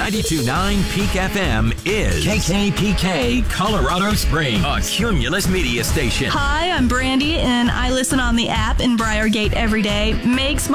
92.9 Peak FM is KKPK Colorado Springs, a Cumulus media station. Hi, I'm Brandy, and I listen on the app in Briargate every day. Makes my